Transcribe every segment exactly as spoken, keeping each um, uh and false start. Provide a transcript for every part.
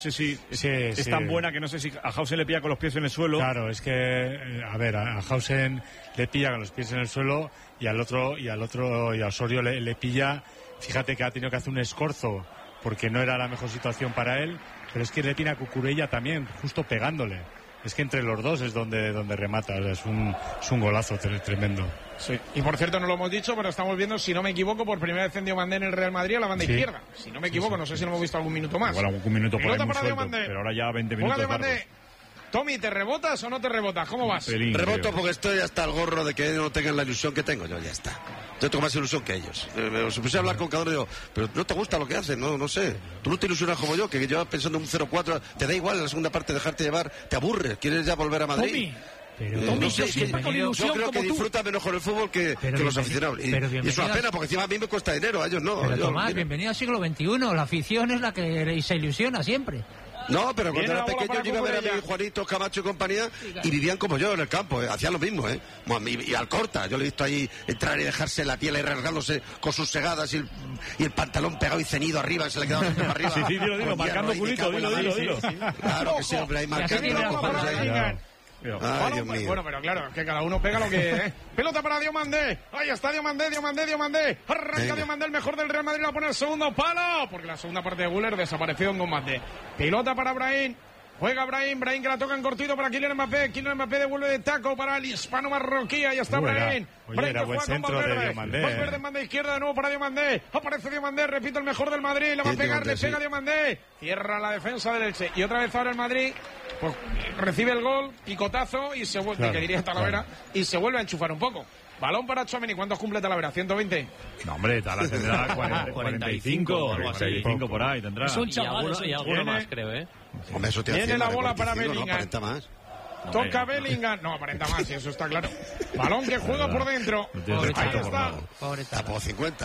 Sí, sí, sí, es sí. tan buena que no sé si a Hausen le pilla con los pies en el suelo. Claro, es que, a ver, a Hausen le pilla con los pies en el suelo y al otro, y al otro, y a Osorio le, le pilla, fíjate que ha tenido que hacer un escorzo porque no era la mejor situación para él, pero es que le tiene a Cucurella también, justo pegándole. Es que entre los dos es donde, donde remata, es un, es un golazo tremendo. Sí. Y por cierto, no lo hemos dicho, pero estamos viendo, si no me equivoco, por primera vez en Diomandé en el Real Madrid a la banda sí. izquierda. Si no me equivoco, sí, sí. no sé si lo hemos visto algún minuto más. Igual algún minuto por ahí muy para suelto, pero ahora ya veinte minutos largos. Tommy, ¿te rebotas o no te rebotas? ¿Cómo vas? Pelín, Reboto creo. Porque estoy hasta el gorro de que ellos no tengan la ilusión que tengo. Yo ya está. Yo tengo más ilusión que ellos. Me supuse a hablar con cada uno y digo, pero no te gusta lo que hacen, no, no sé. Tú no te ilusionas como yo, que yo pensando en un cero cuatro, te da igual en la segunda parte dejarte llevar, te aburres, quieres ya volver a Madrid. Tommy. Pero, eh, no sé, que, con ilusión yo creo como que tú. disfruta menos con el fútbol que, que los aficionados. Y, y es una pena, porque encima a mí me cuesta dinero, a ellos no. Pero yo, Tomás, mira. bienvenido al siglo veintiuno. La afición es la que se ilusiona siempre. No, pero cuando era pequeño yo iba a ver a mi Juanito, Camacho y compañía y vivían como yo en el campo, ¿eh? Hacían lo mismo, ¿eh? Y, y Alcorta, yo le he visto ahí entrar y dejarse la piel y rasgándose con sus segadas y el, y el pantalón pegado y ceñido arriba, se le quedaba siempre para arriba. Sí, sí, dilo, dilo, marcando culito, dilo, dilo, dilo. Claro que sí, hombre, ahí marcando. Ay, Dios mío. Bueno, pero claro, es que cada uno pega lo que... ¿eh? Pelota para Diomandé. Ahí está Diomandé, Diomandé, Diomandé. Arranca Diomandé, el mejor del Real Madrid, a poner el segundo palo. Porque la segunda parte de Güler desapareció en combate. Pelota para Brahim. Juega Brahim, Brahim que la toca en cortito para Kylian Mbappé. Kylian Mbappé devuelve de taco para el hispano marroquí. Ahí está Brahim. Oye, era buen centro de Diomandé. Valverde en banda izquierda de nuevo para Diomandé. Aparece Diomandé, repito, el mejor del Madrid. Le va a pegar, le pega Diomandé. Cierra la defensa del Elche. Y otra vez ahora el Madrid, pues recibe el gol, picotazo y se vuelve, claro, que diría Talavera, claro. y se vuelve a enchufar un poco. Balón para Tchouaméni. ¿Cuántos cumple Talavera? ¿ciento veinte? No, hombre, Talavera tendrá cuarenta, cuarenta y cinco, cuarenta y cinco por ahí tendrá. Es un chaval, y alguno, y alguno más, creo, ¿eh? Hombre, eso te Viene la bola para Bellingham. Bellingham. No, más. Toca Bellingham. No, aparenta más, y eso está claro. Balón que juega por dentro. Ahí está. Tampoco cincuenta.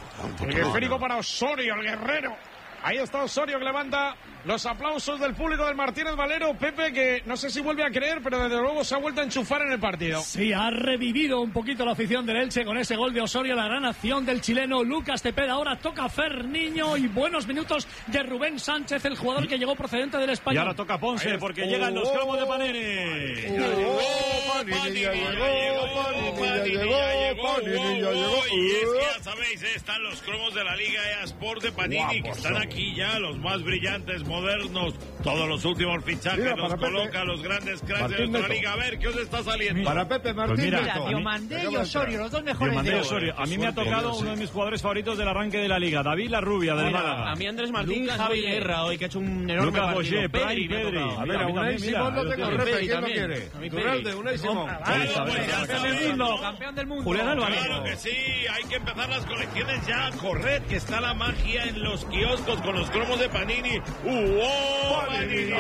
El esférico para Osorio, el guerrero. Ahí está Osorio que levanta los aplausos del público del Martínez Valero. Pepe, que no sé si vuelve a creer, pero desde luego se ha vuelto a enchufar en el partido. Sí, ha revivido un poquito la afición del Elche con ese gol de Osorio, la gran acción del chileno Lucas Cepeda. Ahora toca Ferniño y buenos minutos de Rubén Sánchez, el jugador que llegó procedente del Español. Y ahora toca Ponce, porque oh, llegan los cromos de Panini. Llegó, Panini ya llegó, Panini ya llegó, Panini ya llegó. Y es que ya sabéis, están los cromos de la Liga eSport de Panini, que están aquí ya, los más brillantes, modernos, todos los últimos fichajes. Mira, los coloca Pepe, los grandes cracks de nuestra liga. A ver, ¿qué os está saliendo? Para Pepe Martín. Pues mira, mira Diomandé y Osorio, los dos mejores. Diomandé y Osorio. A mí me ha tocado uno de mis jugadores favoritos del arranque de la liga, David La Rubia, del Málaga. A mí Andrés Martín, Javi Guerra, hoy que ha hecho un enorme Lucas partido. Boyer, Pedri, Pedri. A ver, a Unai Simón lo tengo refe, ¿quién lo quiere? Duralde, Unai Simón. Campeón del mundo. Julián Álvarez. Claro que sí, hay que empezar las colecciones ya. Corred, que está la magia en los kioscos con los cromos de Panini. ¡Uh! Panini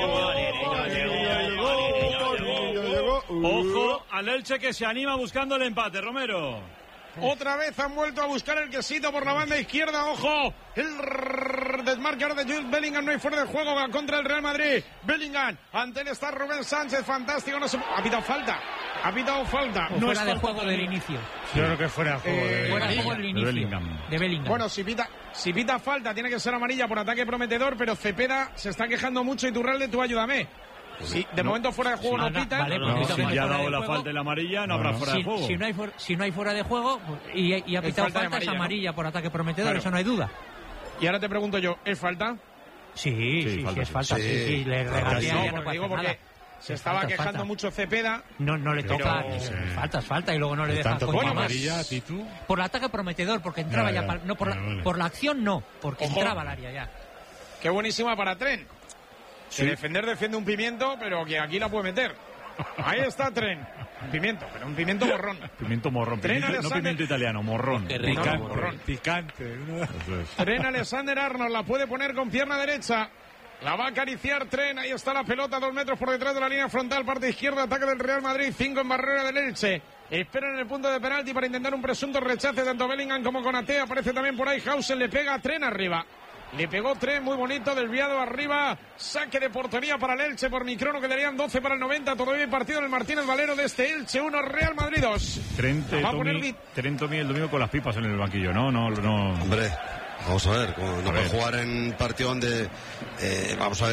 Ojo al Elche que se anima buscando el empate, Romero. Otra vez han vuelto a buscar el quesito por la banda izquierda. Ojo, el desmarque ahora de Jude Bellingham. No hay fuera de juego contra el Real Madrid. Bellingham, ante él está Rubén Sánchez. Fantástico, no se... ha pitado falta. Ha pitado falta. No fuera de juego del inicio. Yo creo que fuera de juego. Eh, de... Fuera de juego del inicio. De Bellingham. De Bellingham. Bueno, si pita, si pita falta, tiene que ser amarilla por ataque prometedor, pero Cepeda se está quejando mucho. Iturralde, tú ayúdame. Sí, de no, momento fuera de juego no, no pita. Vale, no, no, si ya ha dado la juego, falta y la amarilla, no, no habrá fuera si, de juego. Si no, hay for, si no hay fuera de juego y, y ha pitado falta, falta amarilla, es amarilla, ¿no? Por ataque prometedor, claro. Eso no hay duda. Y ahora te pregunto yo, ¿es falta? Sí, sí, sí, falta, sí es falta. Sí, sí, sí le regatea. No, porque digo porque se estaba falta, quejando falta. mucho Cepeda. No, no le toca. Pero, sí. Falta, es falta y luego no le deja. Bueno, amarilla, Titu. Por el ataque prometedor, porque entraba ya. ya, ya no por, vale, la, vale. por la acción no, porque Ojo. entraba al área ya. Qué buenísima para Tren. Sí. Que defender defiende un pimiento, pero que aquí la puede meter. Ahí está Tren. Un pimiento, pero un pimiento morrón. Pimiento morrón. Pimiento, no pimiento italiano, morrón. Qué rico. Picante. Morrón. Picante. Tren Alexander Arnold la puede poner con pierna derecha. La va a acariciar Tren. Ahí está la pelota, dos metros por detrás de la línea frontal. Parte izquierda, ataque del Real Madrid. Cinco en barrera del Elche. Esperan en el punto de penalti para intentar un presunto rechace tanto Bellingham como Konaté. Aparece también por ahí Hausen. Le pega a Tren arriba. Le pegó Tren, muy bonito, desviado arriba. Saque de portería para el Elche por Microno, quedarían doce para el noventa. Todavía hay partido en el Martínez Valero de este Elche uno, Real Madrid dos. Tren, Tommy, Tren Tommy el domingo con las pipas en el banquillo, ¿no? No, no. Hombre. Vamos a ver, no puede jugar en partido donde eh, vamos a ver